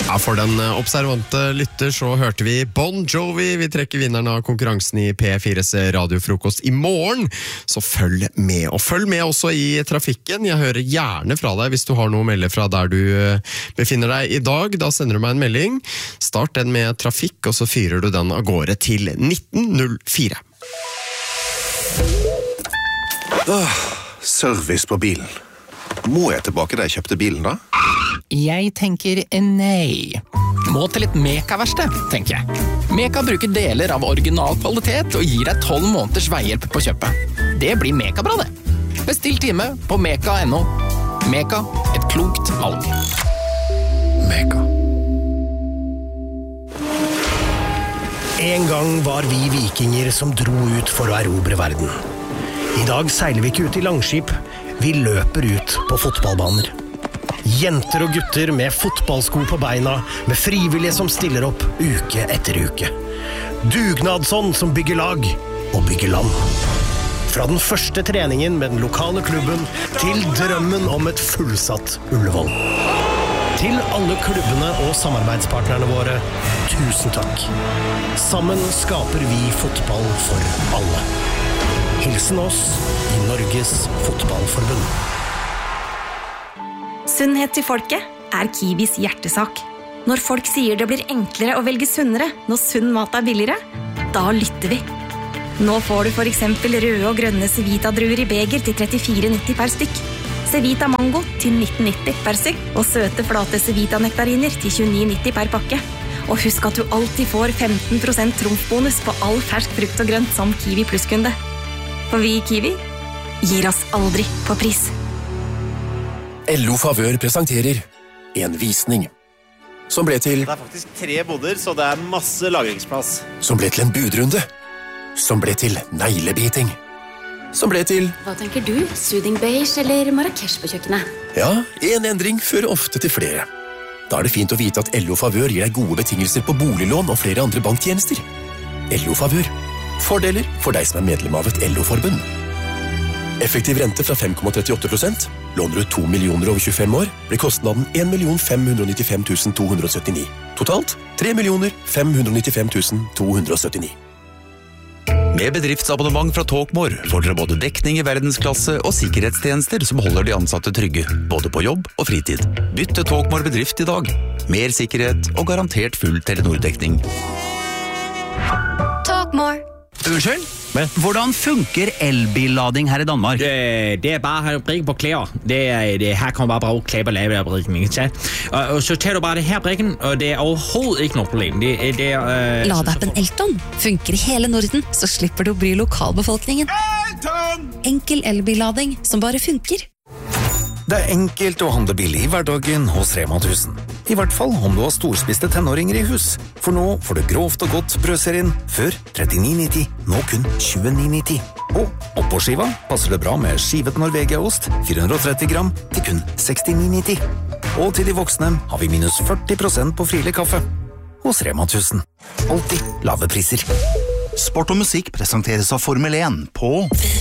Ja, for den observante lytter så hørte vi Bon Jovi. Vi trekker vinneren av konkurransen i P4s radiofrokost i morgen. Så følg med, og følg med også i trafikken. Jeg hører gjerne fra deg hvis du har noe å melde fra der du befinner deg i dag. Da sender du meg en melding. Start den med trafikk, og så fyrer du den av gårde til 1904. Service på bilen. Må jeg tilbake da jeg kjøpte bilen da? Jeg tenker nei. Må til litt Meka-verksted, tenker jeg. Meka bruker deler av original kvalitet og gir deg 12 måneders veihjelp på kjøpet. Det blir Meka-bra, det. Bestill time på meka.no. Meka, et klokt valg. Meka. En gang var vi vikinger som dro ut for å erobre verden. I dag seiler vi ikke ut i langskip, vi løper ut på fotballbaner. Jenter og gutter med fotballsko på beina, med frivillige som stiller opp uke etter uke. Dugnadsånd som bygger lag og bygger land. Fra den første treningen med den lokale klubben til drømmen om et fullsatt Ullevål. Til alle klubbene og samarbeidspartnerne våre, tusen takk. Sammen skaper vi fotball for alle. Hilsen oss i Norges Fotballforbund. Sunnhet til folket Kiwis hjertesak. Når folk sier det blir enklere å velge sunnere når sunn mat billigere, da lytter vi. Nå får du for eksempel røde og grønne Cevita-druer i beger til 34,90 per stykk. Cevita Mango til 19,90 per stykk, og søte flate Cevita-nektariner til 29,90 per pakke. Og husk at du alltid får 15% trumfbonus på all fersk frukt og grønt som Kiwi Plus-kunde. For vi i Kiwi gir oss aldri på pris. LO Favør presenterer en visning som ble til Det faktisk 3 boder, så det masse lagringsplass. Som ble til en budrunde, som ble til neglebiting, som ble til Hva tenker du? Soothing beige eller Marrakesh på kjøkkenet? Ja, en endring fører ofte til flere. Da det fint å vite at LO Favør gir deg gode betingelser på boliglån og flere andre banktjenester. LO Favør. Fordeler for deg som medlem av et LO-forbund. Effektiv rente fra 5,38%. Låner du 2 millioner over 25 år, blir kostnaden 1.595.279. Totalt 3.595.279. Med bedriftsabonnement fra Talkmore får dere både dekning i verdensklasse og sikkerhetstjenester som holder de ansatte trygge, både på jobb og fritid. Bytt til Talkmore bedrift i dag. Mer sikkerhet og garantert full Telenor-dekning. Talkmore. Unnskyld? Hvordan funker elbillading her i Danmark? Det bare å brikke på klær. Her kan man bare bruke klær på lave brikken. Og så tar du bare det her brikken, og det overhovedet ikke noe problem. Ladeappen Elton funker i hele Norden, så slipper du å bry lokalbefolkningen. Enkel elbillading som bare funker. Det enkelt å handle billig i hverdagen hos Rema 1000. I hvert fall om du har storspiste tenåringer i hus. For nå får du grovt og godt brødserien før 39,90, nå kun 29,90. Og oppå skiva passer det bra med skivet Norvegia-ost 430 gram til kun 69,90. Og til de voksne har vi minus 40% på frilig kaffe. Hos Rema 1000. Alltid lave priser. Sport og musikk presenteres av Formel 1 på